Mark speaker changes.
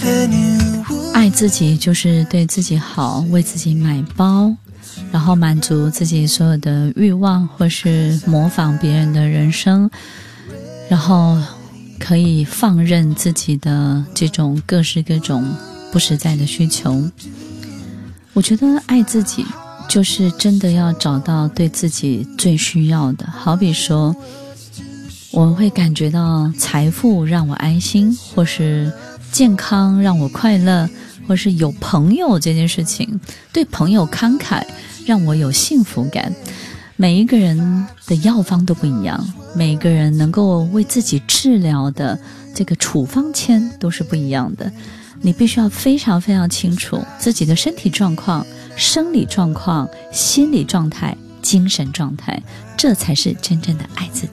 Speaker 1: 爱自己就是对自己好，为自己买包，然后满足自己所有的欲望，或是模仿别人的人生，然后可以放任自己的这种各式各种不实在的需求。我觉得爱自己就是真的要找到对自己最需要的，好比说我会感觉到财富让我安心，或是健康让我快乐，或是有朋友这件事情，对朋友慷慨让我有幸福感。每一个人的药方都不一样，每个人能够为自己治疗的这个处方签都是不一样的。你必须要非常非常清楚自己的身体状况、生理状况、心理状态、精神状态，这才是真正的爱自己。